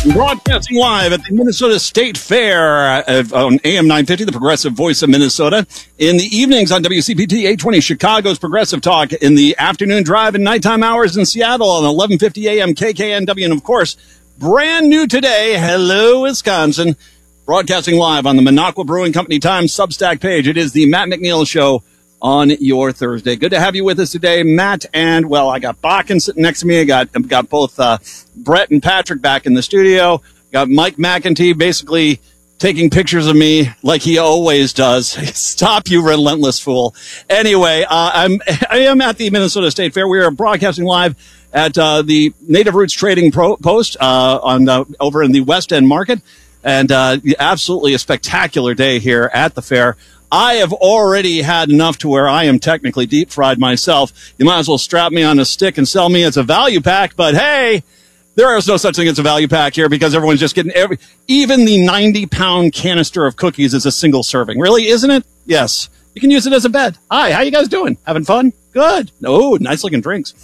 Broadcasting live at the Minnesota State Fair on AM 950, the progressive voice of Minnesota. In the evenings on WCPT 820, Chicago's Progressive Talk. In the afternoon drive and nighttime hours in Seattle on 1150 AM KKNW. And, of course, brand new today, hello, Wisconsin. Broadcasting live on the Minocqua Brewing Company Times Substack page. It is the Matt McNeil Show on your Thursday. Good to have you with us today, Matt. And, well, I got Bakken sitting next to me. I got both Brett and Patrick back in the studio. Got Mike McEntee basically taking pictures of me like he always does. Stop, you relentless fool. Anyway, I am at the Minnesota State Fair. We are broadcasting live at the Native Roots Trading Post over in the West End Market. And absolutely a spectacular day here at the fair. I have already had enough to where I am technically deep fried myself. You might as well strap me on a stick and sell me as a value pack. But hey, there is no such thing as a value pack here because everyone's just getting even the 90-pound canister of cookies is a single serving. Really, isn't it? Yes. You can use it as a bed. Hi, how you guys doing? Having fun? Good. Oh, nice looking drinks.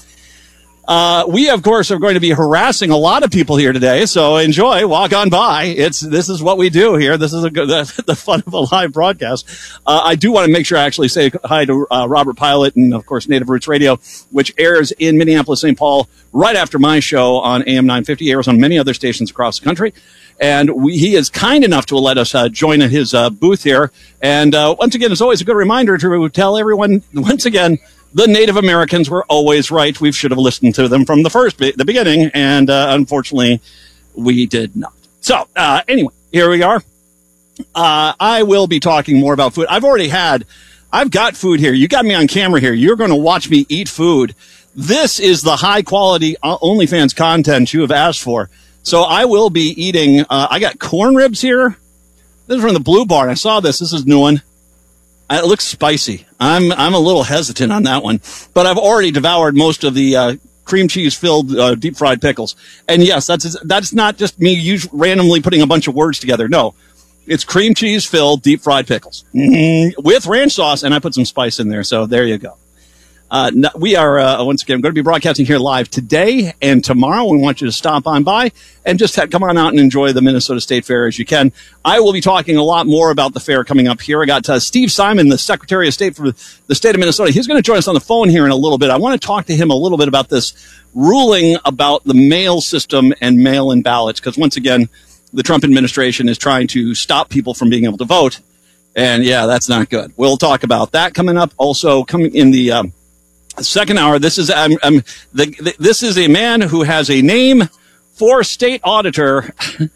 We, of course, are going to be harassing a lot of people here today, so enjoy, walk on by. This is what we do here. This is the fun of a live broadcast. I do want to make sure I actually say hi to Robert Pilot and, of course, Native Roots Radio, which airs in Minneapolis, St. Paul, right after my show on AM 950, airs on many other stations across the country. And he is kind enough to let us join at his booth here. And once again, it's always a good reminder to tell everyone, once again, the Native Americans were always right. We should have listened to them from the beginning, and unfortunately, we did not. So, anyway, here we are. I will be talking more about food. I've got food here. You got me on camera here. You're going to watch me eat food. This is the high-quality OnlyFans content you have asked for. So I will be eating, I got corn ribs here. This is from the Blue Barn. I saw this. This is a new one. It looks spicy. I'm a little hesitant on that one, but I've already devoured most of the cream cheese filled deep fried pickles. And yes, that's not just me randomly putting a bunch of words together. No, it's cream cheese filled deep fried pickles with ranch sauce, and I put some spice in there. So there you go. We are, once again, going to be broadcasting here live today and tomorrow. We want you to stop on by and just come on out and enjoy the Minnesota State Fair as you can. I will be talking a lot more about the fair coming up here. I got Steve Simon, the Secretary of State for the state of Minnesota. He's going to join us on the phone here in a little bit. I want to talk to him a little bit about this ruling about the mail system and mail-in ballots, because once again, the Trump administration is trying to stop people from being able to vote. And yeah, that's not good. We'll talk about that coming up. Also coming in the second hour, this is a man who has a name for state auditor.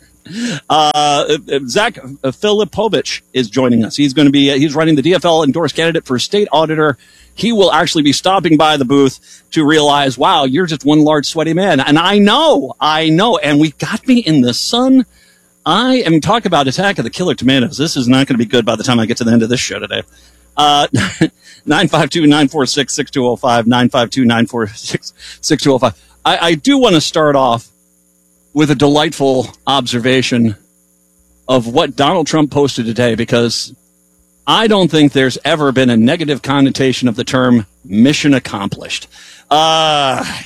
Zach Filipovich is joining us. He's running the DFL endorsed candidate for state auditor. He will actually be stopping by the booth to realize, wow, you're just one large sweaty man. And I know. And we got me in the sun. I am talking about Attack of the Killer Tomatoes. This is not going to be good by the time I get to the end of this show today. 952-946-6205, 952-946-6205. I do want to start off with a delightful observation of what Donald Trump posted today, because I don't think there's ever been a negative connotation of the term mission accomplished. That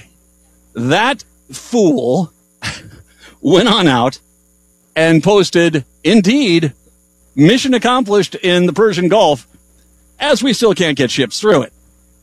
fool went on out and posted, indeed, mission accomplished in the Persian Gulf, as we still can't get ships through it.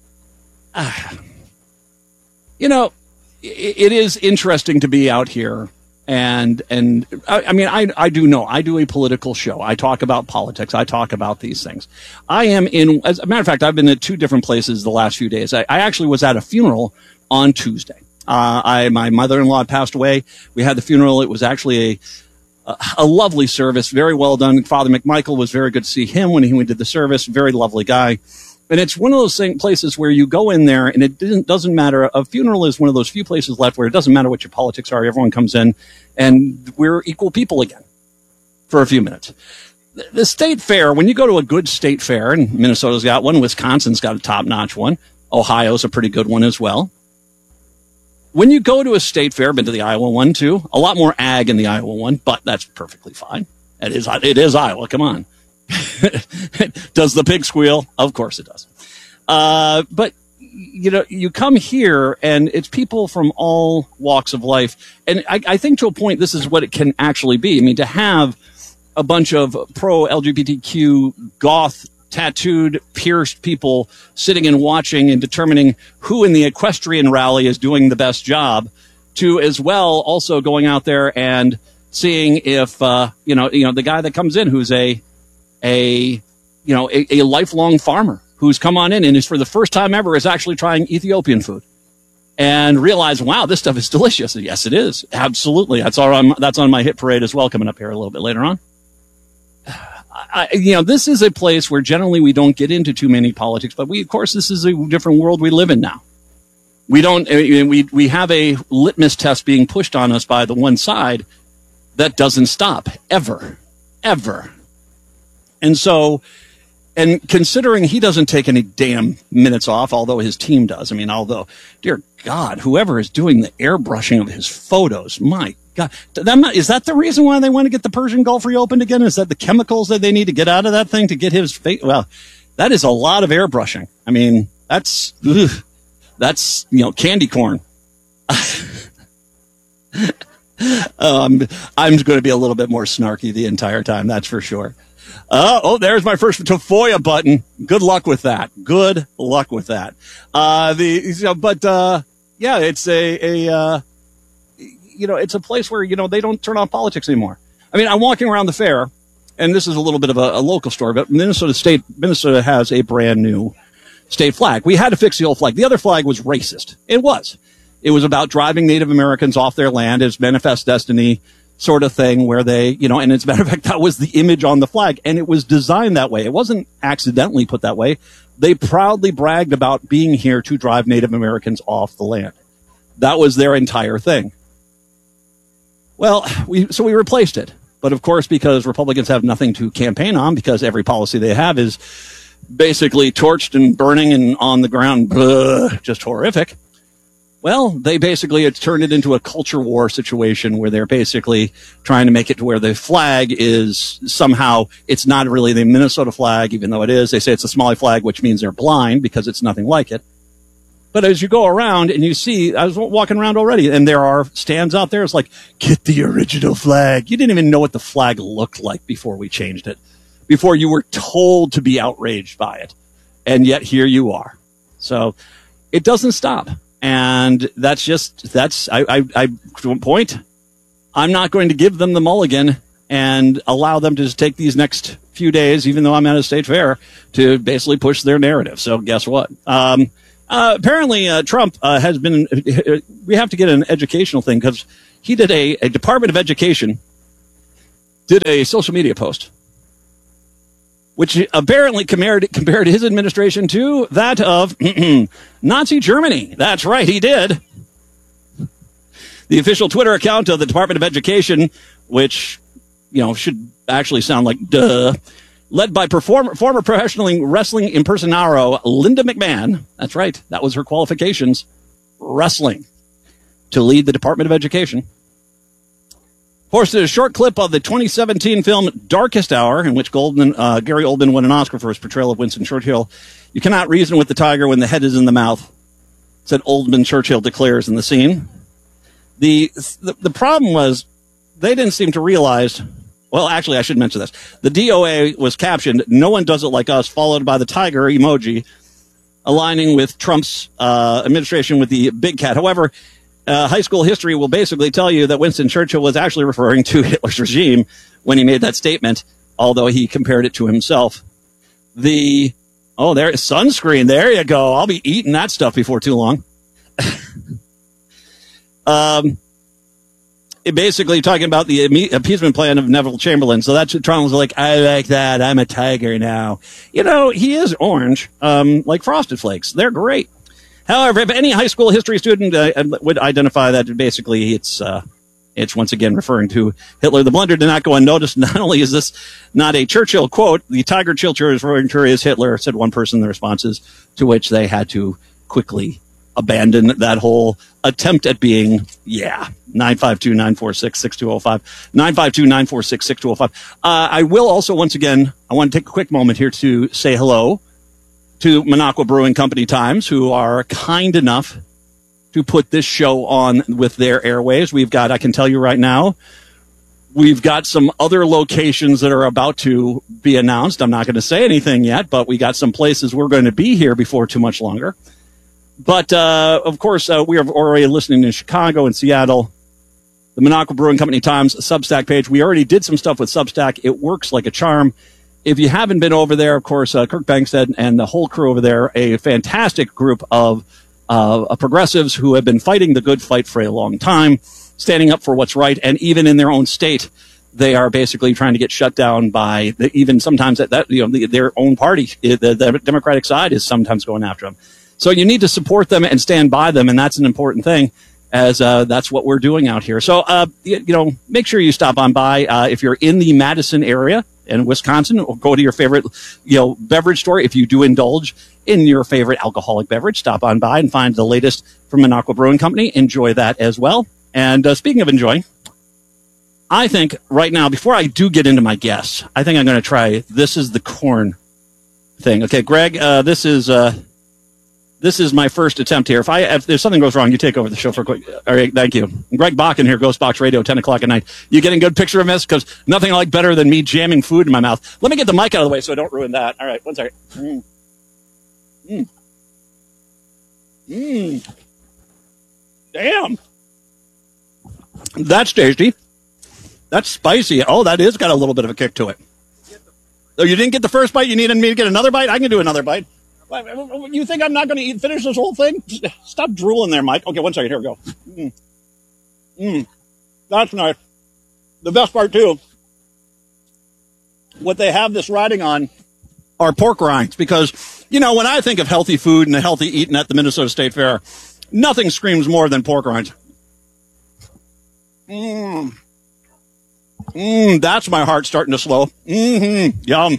It is interesting to be out here. And I do know. I do a political show. I talk about politics. I talk about these things. As a matter of fact, I've been at two different places the last few days. I actually was at a funeral on Tuesday. My mother-in-law passed away. We had the funeral. It was actually a lovely service, very well done. Father McMichael was very good to see him when he did the service. Very lovely guy. And it's one of those places where you go in there and it doesn't matter. A funeral is one of those few places left where it doesn't matter what your politics are. Everyone comes in and we're equal people again for a few minutes. The state fair, when you go to a good state fair, and Minnesota's got one, Wisconsin's got a top-notch one, Ohio's a pretty good one as well. When you go to a state fair, I've been to the Iowa one too, a lot more ag in the Iowa one, but that's perfectly fine. It is Iowa, come on. Does the pig squeal? Of course it does. But you come here and it's people from all walks of life. And I think to a point, this is what it can actually be. I mean, to have a bunch of pro-LGBTQ goth tattooed, pierced people sitting and watching and determining who in the equestrian rally is doing the best job, to as well also going out there and seeing if the guy that comes in who's a lifelong farmer who's come on in and is for the first time ever is actually trying Ethiopian food and realize, wow, this stuff is delicious. Yes, it is. Absolutely. That's on my hit parade as well, coming up here a little bit later on. This is a place where generally we don't get into too many politics, but of course, this is a different world we live in now. We have a litmus test being pushed on us by the one side that doesn't stop ever. And so, and considering he doesn't take any damn minutes off, although his team does. I mean, dear God, whoever is doing the airbrushing of his photos, my God, is that the reason why they want to get the Persian Gulf reopened again? Is that the chemicals that they need to get out of that thing to get his face? Well, that is a lot of airbrushing. I mean, that's candy corn. I'm going to be a little bit more snarky the entire time. That's for sure. There's my first Tafoya button. Good luck with that. It's a place where, they don't turn on politics anymore. I mean, I'm walking around the fair, and this is a little bit of a local story, but Minnesota has a brand new state flag. We had to fix the old flag. The other flag was racist. It was about driving Native Americans off their land. It's manifest destiny sort of thing where they, and as a matter of fact, that was the image on the flag, and it was designed that way. It wasn't accidentally put that way. They proudly bragged about being here to drive Native Americans off the land. That was their entire thing. Well, we replaced it. But of course, because Republicans have nothing to campaign on, because every policy they have is basically torched and burning and on the ground, just horrific. Well, they basically had turned it into a culture war situation where they're basically trying to make it to where the flag is somehow, it's not really the Minnesota flag, even though it is. They say it's a Somali flag, which means they're blind because it's nothing like it. But as you go around and you see, I was walking around already, and there are stands out there. It's like, get the original flag. You didn't even know what the flag looked like before we changed it, before you were told to be outraged by it. And yet here you are. So it doesn't stop. And I to a point, I'm not going to give them the mulligan and allow them to just take these next few days, even though I'm at a state fair, to basically push their narrative. So guess what? Apparently, Trump has been, we have to get an educational thing, because he did a Department of Education, did a social media post, which apparently compared his administration to that of Nazi Germany. That's right, he did. The official Twitter account of the Department of Education, which, should actually sound like duh, led by former professional wrestling impersonaro Linda McMahon. That's right, that was her qualifications, wrestling, to lead the Department of Education. Posted a short clip of the 2017 film Darkest Hour, in which Gary Oldman won an Oscar for his portrayal of Winston Churchill. You cannot reason with the tiger when the head is in the mouth, said Oldman Churchill declares in the scene. The problem was they didn't seem to realize, well, actually, I should mention this. The DOA was captioned, "No one does it like us," followed by the tiger emoji, aligning with Trump's administration with the big cat. However, high school history will basically tell you that Winston Churchill was actually referring to Hitler's regime when he made that statement, although he compared it to himself. There's sunscreen. There you go. I'll be eating that stuff before too long. It basically talking about the appeasement plan of Neville Chamberlain. So that's what Trump was like, I like that. I'm a tiger now. He is orange, like Frosted Flakes. They're great. However, if any high school history student would identify that basically it's once again referring to Hitler, the blunder did not go unnoticed. Not only is this not a Churchill quote, the tiger Churchill is referring to is Hitler, said one person in the responses, to which they had to quickly abandon that whole attempt at being, 952-946-6205, 952-946-6205. I will also, once again, I want to take a quick moment here to say hello to Minocqua Brewing Company Times, who are kind enough to put this show on with their airwaves. We've got, I can tell you right now, we've got some other locations that are about to be announced. I'm not going to say anything yet, but we got some places we're going to be here before too much longer. But, of course, we are already listening in Chicago and Seattle. The Minocqua Brewing Company Times Substack page. We already did some stuff with Substack. It works like a charm. If you haven't been over there, of course, Kirk Bankstead and the whole crew over there, a fantastic group of progressives who have been fighting the good fight for a long time, standing up for what's right, and even in their own state, they are basically trying to get shut down by even sometimes their own party. The Democratic side is sometimes going after them. So you need to support them and stand by them, and that's an important thing, as that's what we're doing out here. So make sure you stop on by if you're in the Madison area in Wisconsin, or go to your favorite beverage store. If you do indulge in your favorite alcoholic beverage, stop on by and find the latest from Minocqua Brewing Company. Enjoy that as well. And speaking of enjoying, I think right now, before I do get into my guests, I think I'm going to try, this is the corn thing. Okay, Greg, this is my first attempt here. If there's something goes wrong, you take over the show for a quick. All right, thank you. Greg Bakken here, Ghost Box Radio, 10 o'clock at night. You getting a good picture of this? Because nothing like better than me jamming food in my mouth. Let me get the mic out of the way so I don't ruin that. All right, one second. Damn. That's tasty. That's spicy. Oh, that is got a little bit of a kick to it. Oh, you didn't get the first bite? You needed me to get another bite? I can do another bite. You think I'm not going to finish this whole thing? Stop drooling there, Mike. Okay, one second. Here we go. That's nice. The best part, too, what they have this riding on are pork rinds. Because, when I think of healthy food and healthy eating at the Minnesota State Fair, nothing screams more than pork rinds. That's my heart starting to slow. Yum.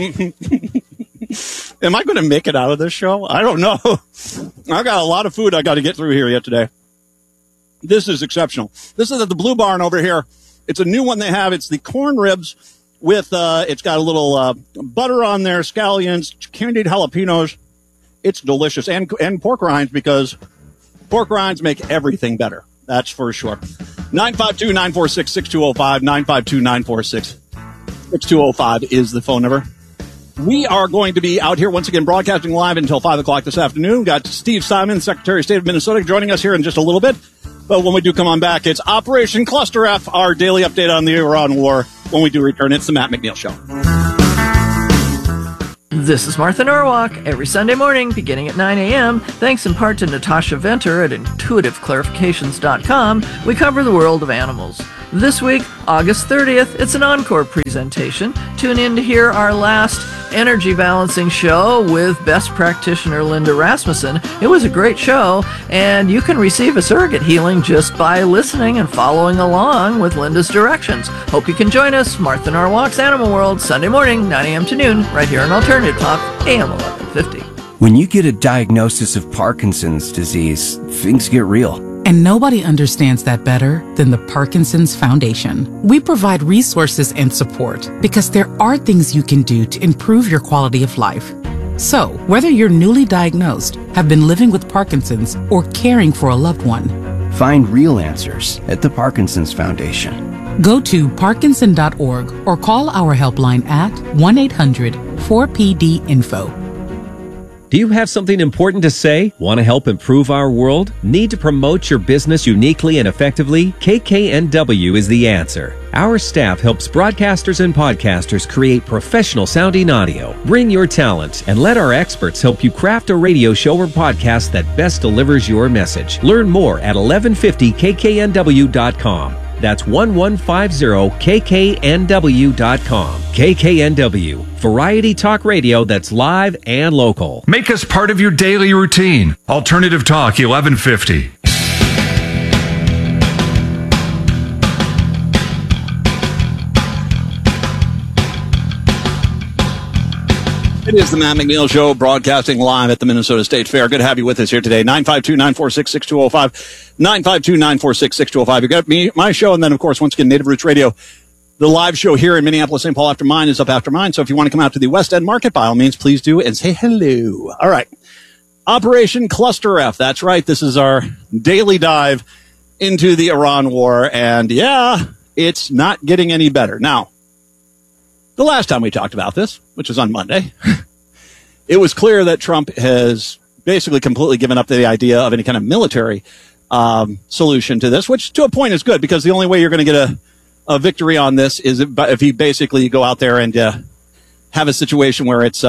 Am I going to make it out of this show? I don't know. I got a lot of food I got to get through here yet today. This is exceptional. This is at the Blue Barn over here. It's a new one they have. It's the corn ribs with, it's got a little butter on there, scallions, candied jalapenos. It's delicious. And pork rinds, because pork rinds make everything better. That's for sure. 952-946-6205. 952-946-6205 is the phone number. We are going to be out here once again broadcasting live until 5 o'clock this afternoon. Got Steve Simon, Secretary of State of Minnesota, joining us here in just a little bit. But when we do come on back, it's Operation Cluster F, our daily update on the Iran war. When we do return, it's the Matt McNeil Show. This is Martha Norwalk, every Sunday morning beginning at 9 a.m. Thanks in part to Natasha Venter at intuitiveclarifications.com, we cover the world of animals. This week, August 30th, it's an encore presentation. Tune in to hear our last energy balancing show with best practitioner Linda Rasmussen. It was a great show, and you can receive a surrogate healing just by listening and following along with Linda's directions. Hope you can join us, Martha Norwalk's Animal World, Sunday morning, 9 a.m. to noon, right here on Alternative Talk, AM 1150. When you get a diagnosis of Parkinson's disease, things get real. And nobody understands that better than the Parkinson's Foundation. We provide resources and support because there are things you can do to improve your quality of life. So, whether you're newly diagnosed, have been living with Parkinson's, or caring for a loved one, find real answers at the Parkinson's Foundation. Go to parkinson.org or call our helpline at 1-800-4PD-INFO. Do you have something important to say? Want to help improve our world? Need to promote your business uniquely and effectively? KKNW is the answer. Our staff helps broadcasters and podcasters create professional sounding audio. Bring your talent and let our experts help you craft a radio show or podcast that best delivers your message. Learn more at 1150kknw.com. That's 1150kknw.com. KKNW, variety talk radio that's live and local. Make us part of your daily routine. Alternative Talk 1150. It is the Matt McNeil Show, broadcasting live at the Minnesota State Fair. Good to have you with us here today. 952-946-6205. 952-946-6205. You got me, my show, and then, of course, once again, Native Roots Radio, The live show here in Minneapolis, St. Paul after mine is up after mine. So if you want to come out to the West End Market, by all means, please do and say hello. All right. Operation Cluster F. That's right. This is our daily dive into the Iran war. And yeah, it's not getting any better. Now, the last time we talked about this, which was on Monday, it was clear that Trump has basically completely given up the idea of any kind of military solution to this, which to a point is good because the only way you're going to get a victory on this is if he basically go out there and have a situation where it's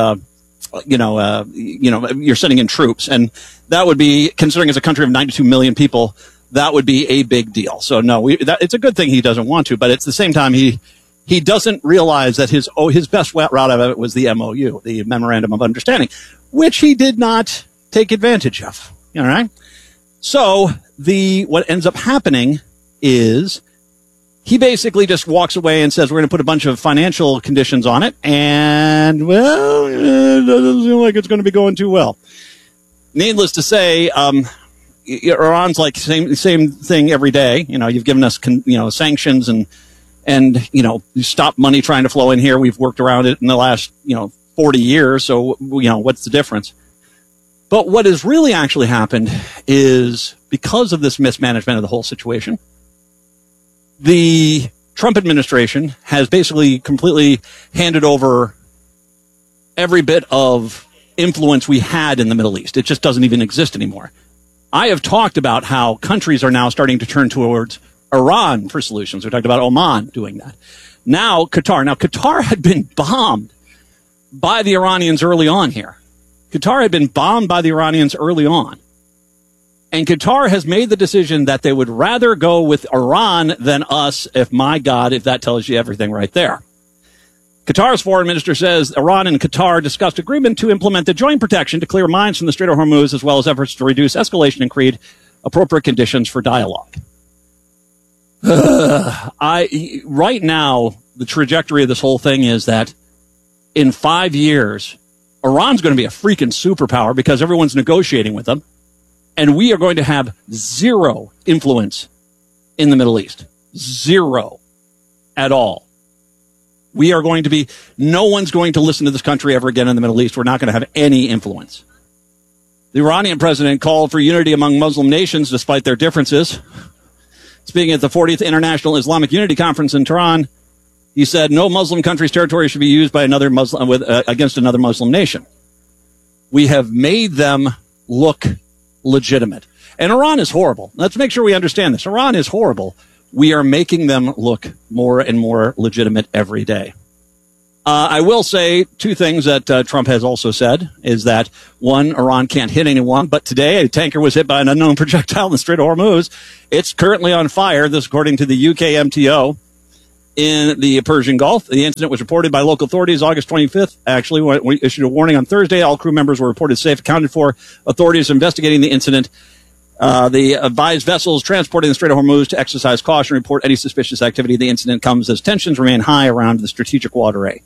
you're sending in troops, and that would be, considering it's a country of 92 million people, that would be a big deal. So no, it's a good thing he doesn't want to, but at the same time he doesn't realize that his best route out of it was the MOU, the Memorandum of Understanding, which he did not take advantage of. All right. So what ends up happening is he basically just walks away and says, we're going to put a bunch of financial conditions on it. And, well, it doesn't seem like it's going to be going too well. Needless to say, Iran's like same thing every day. You've given us, sanctions and you stop money trying to flow in here. We've worked around it in the last, 40 years. So, what's the difference? But what has really actually happened is because of this mismanagement of the whole situation, the Trump administration has basically completely handed over every bit of influence we had in the Middle East. It just doesn't even exist anymore. I have talked about how countries are now starting to turn towards Iran for solutions. We talked about Oman doing that. Now, Qatar. Now, Qatar had been bombed by the Iranians early on here. Qatar had been bombed by the Iranians early on. And Qatar has made the decision that they would rather go with Iran than us, if that tells you everything right there. Qatar's foreign minister says Iran and Qatar discussed agreement to implement the joint protection to clear mines from the Strait of Hormuz, as well as efforts to reduce escalation and create appropriate conditions for dialogue. Right now, the trajectory of this whole thing is that in 5 years, Iran's going to be a freaking superpower because everyone's negotiating with them. And we are going to have zero influence in the Middle East. Zero at all. No one's going to listen to this country ever again in the Middle East. We're not going to have any influence. The Iranian president called for unity among Muslim nations despite their differences. Speaking at the 40th International Islamic Unity Conference in Tehran, he said no Muslim country's territory should be used by another Muslim against another Muslim nation. We have made them look legitimate. And Iran is horrible. Let's make sure we understand this. Iran is horrible. We are making them look more and more legitimate every day. I will say two things that Trump has also said is that, one, Iran can't hit anyone, but today a tanker was hit by an unknown projectile in the Strait of Hormuz. It's currently on fire, this according to the UK MTO in the Persian Gulf. The incident was reported by local authorities August 25th. Actually, we issued a warning on Thursday. All crew members were reported safe, accounted for. Authorities investigating the incident. They advised vessels transporting the Strait of Hormuz to exercise caution, report any suspicious activity. The incident comes as tensions remain high around the strategic waterway.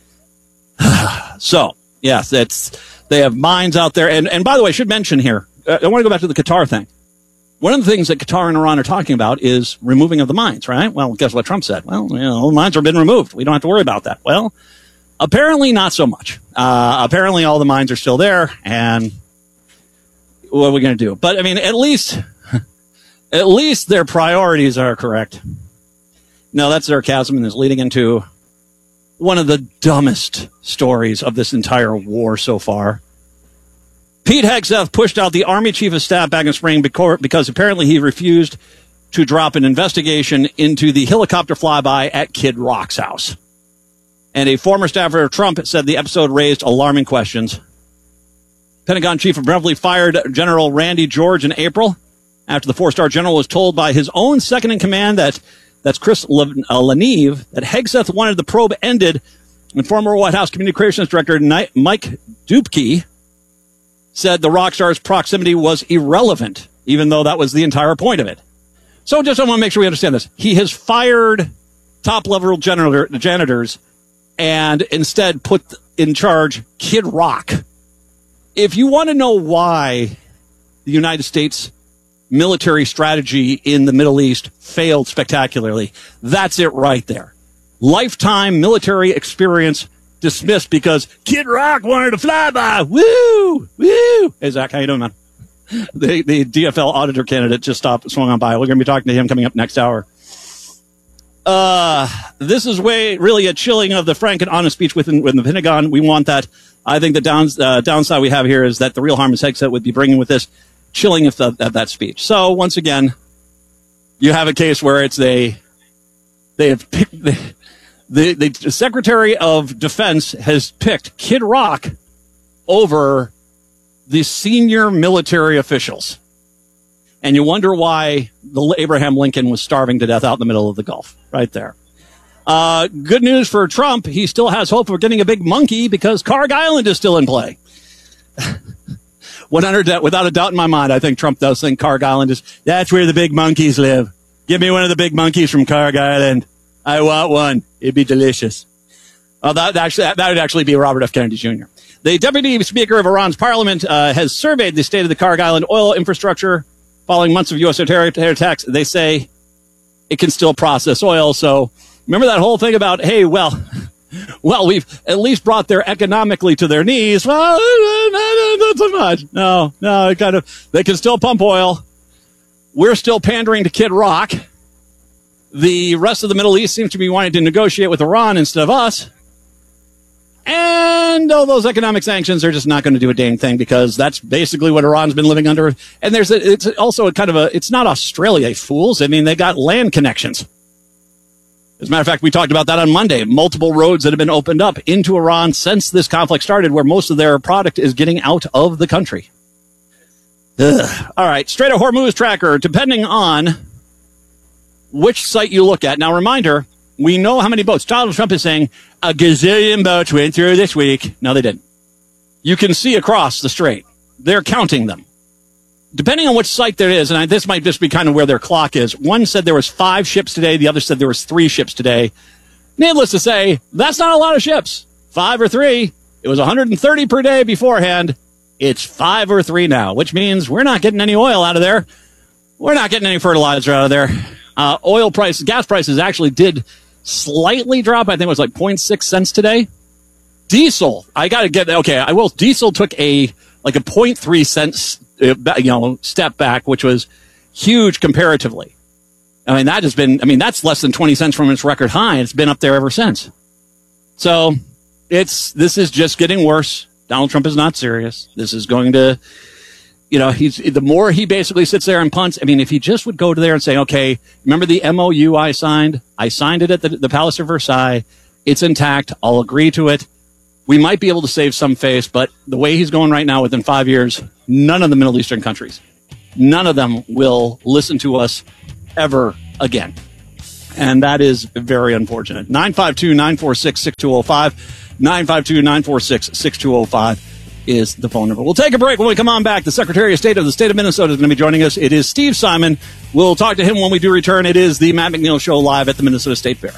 So, yes, they have mines out there. And by the way, I should mention here, I want to go back to the Qatar thing. One of the things that Qatar and Iran are talking about is removing of the mines, right? Well, guess what Trump said? Well, the mines have been removed. We don't have to worry about that. Well, apparently not so much. Apparently all the mines are still there, and what are we going to do? But, I mean, at least their priorities are correct. No, that's sarcasm and is leading into one of the dumbest stories of this entire war so far. Pete Hegseth pushed out the Army Chief of Staff back in spring because apparently he refused to drop an investigation into the helicopter flyby at Kid Rock's house. And a former staffer of Trump said the episode raised alarming questions. Pentagon Chief of Beverly fired General Randy George in April after the four-star general was told by his own second-in-command that's Chris Leneve, that Hegseth wanted the probe ended, and former White House Communications Director Mike Dubke said the rock star's proximity was irrelevant, even though that was the entire point of it. So just I want to make sure we understand this. He has fired top-level janitors and instead put in charge Kid Rock. If you want to know why the United States military strategy in the Middle East failed spectacularly, that's it right there. lifetime military experience dismissed because Kid Rock wanted to fly by. Woo! Woo! Hey, Zach, how you doing, man? The DFL auditor candidate just swung on by. We're going to be talking to him coming up next hour. This is really a chilling of the frank and honest speech within the Pentagon. We want that. I think the downside we have here is that the Real Harmless Headset would be bringing with this chilling of that speech. So once again, you have a case where it's the Secretary of Defense has picked Kid Rock over the senior military officials. And you wonder why the Abraham Lincoln was starving to death out in the middle of the Gulf, right there. Good news for Trump. He still has hope of getting a big monkey because Karg Island is still in play. Without a doubt in my mind, I think Trump does think Karg Island that's where the big monkeys live. Give me one of the big monkeys from Karg Island. I want one. It'd be delicious. That would actually be Robert F. Kennedy Jr. The Deputy Speaker of Iran's parliament has surveyed the state of the Karg Island oil infrastructure following months of U.S. terror attacks. They say it can still process oil. So remember that whole thing about, hey, well, we've at least brought their economically to their knees. Well, not so much. No, they can still pump oil. We're still pandering to Kid Rock. The rest of the Middle East seems to be wanting to negotiate with Iran instead of us. And all those economic sanctions are just not going to do a dang thing because that's basically what Iran's been living under. And it's also it's not Australia, fools. I mean, they got land connections. As a matter of fact, we talked about that on Monday. Multiple roads that have been opened up into Iran since this conflict started where most of their product is getting out of the country. Ugh. All right, Strait of Hormuz tracker, depending on which site you look at. Now, reminder, we know how many boats. Donald Trump is saying a gazillion boats went through this week. No, they didn't. You can see across the strait. They're counting them. Depending on which site there is, and this might just be kind of where their clock is. One said there was 5 ships today. The other said there was 3 ships today. Needless to say, that's not a lot of ships. 5 or 3. It was 130 per day beforehand. It's 5 or 3 now, which means we're not getting any oil out of there. We're not getting any fertilizer out of there. Gas prices actually did slightly drop. I think it was like 0.6 cents today. Diesel, Diesel took a 0.3 cents, step back, which was huge comparatively. I mean, that's less than 20 cents from its record high. It's been up there ever since. So this is just getting worse. Donald Trump is not serious. This is going to, the more he basically sits there and punts. I mean, if he just would go to there and say, okay, remember the MOU I signed? I signed it at the Palace of Versailles. It's intact. I'll agree to it. We might be able to save some face, but the way he's going right now, within 5 years, none of the Middle Eastern countries, none of them will listen to us ever again. And that is very unfortunate. 952-946-6205. 952-946-6205 is the phone number. We'll take a break. When we come on back, the Secretary of State of the state of Minnesota is going to be joining us. It is Steve Simon. We'll talk to him when we do return. It is the Matt McNeil Show live at the Minnesota State Fair.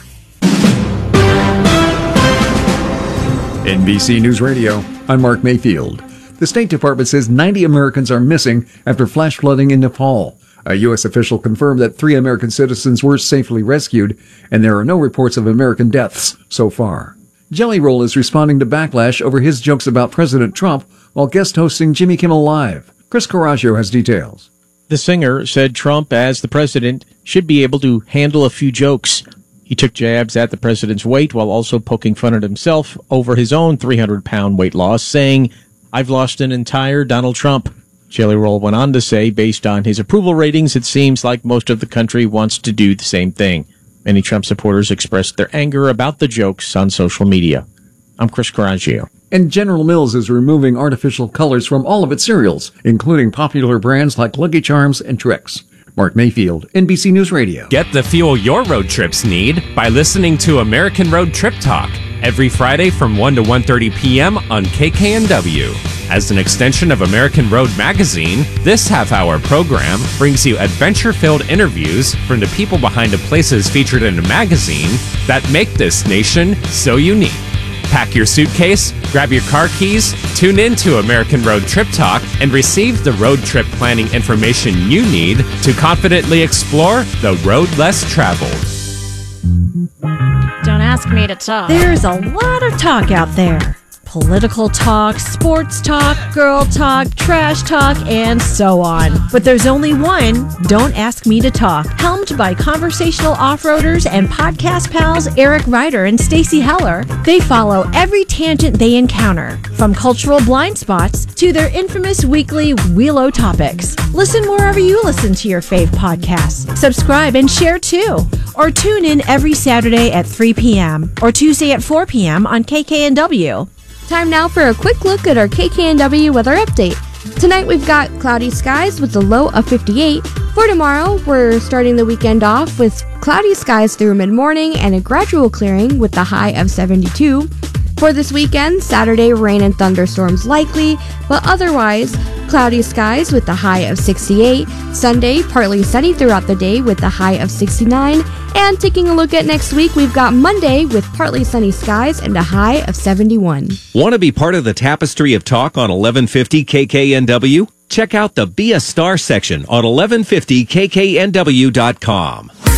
NBC News Radio, I'm Mark Mayfield. The State Department says 90 Americans are missing after flash flooding in Nepal. A U.S. official confirmed that 3 American citizens were safely rescued, and there are no reports of American deaths so far. Jelly Roll is responding to backlash over his jokes about President Trump while guest hosting Jimmy Kimmel Live. Chris Coraggio has details. The singer said Trump, as the president, should be able to handle a few jokes. He took jabs at the president's weight while also poking fun at himself over his own 300-pound weight loss, saying, "I've lost an entire Donald Trump." Jelly Roll went on to say, based on his approval ratings, it seems like most of the country wants to do the same thing. Many Trump supporters expressed their anger about the jokes on social media. I'm Chris Coraggio. And General Mills is removing artificial colors from all of its cereals, including popular brands like Lucky Charms and Trix. Mark Mayfield, NBC News Radio. Get the fuel your road trips need by listening to American Road Trip Talk every Friday from 1 to 1:30 p.m. on KKNW. As an extension of American Road Magazine, this half-hour program brings you adventure-filled interviews from the people behind the places featured in the magazine that make this nation so unique. Pack your suitcase, grab your car keys, tune in to American Road Trip Talk, and receive the road trip planning information you need to confidently explore the road less traveled. Don't ask ask me to talk. There's a lot of talk out there. Political talk, sports talk, girl talk, trash talk, and so on. But there's only one, Don't Ask Me to Talk, helmed by conversational off-roaders and podcast pals Eric Ryder and Stacy Heller. They follow every tangent they encounter, from cultural blind spots to their infamous weekly Wheelo topics. Listen wherever you listen to your fave podcasts. Subscribe and share too. Or tune in every Saturday at 3 p.m. or Tuesday at 4 p.m. on KKNW. Time now for a quick look at our KKNW weather update. Tonight we've got cloudy skies with a low of 58. For tomorrow, we're starting the weekend off with cloudy skies through mid-morning and a gradual clearing with the high of 72. For this weekend, Saturday, rain and thunderstorms likely, but otherwise, cloudy skies with the high of 68. Sunday, partly sunny throughout the day with the high of 69. And taking a look at next week, we've got Monday with partly sunny skies and a high of 71. Want to be part of the tapestry of talk on 1150 KKNW? Check out the Be a Star section on 1150kknw.com.